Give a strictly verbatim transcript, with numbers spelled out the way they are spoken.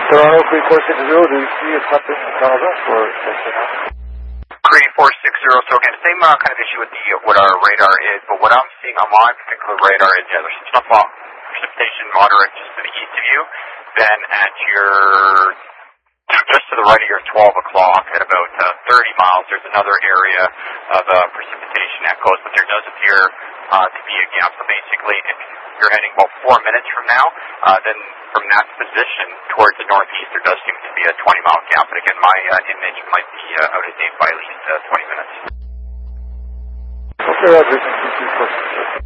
Toronto three four six zero, do you see something in front of us or just enough? three four six zero, so again, same uh, kind of issue with the what our radar is, but what I'm seeing on my particular radar is, yeah, there's some stuff off precipitation moderate just to the east of you, then at your, just to the right of your twelve o'clock at about uh, thirty miles, there's another area of uh, precipitation that goes, but there does appear uh, to be a gap, so basically if you're heading about four minutes from now, uh, then from that position towards the northeast, there does seem to be a twenty mile gap. But again, my uh, image might be uh, out of date by at least uh, twenty minutes. Okay, Roger.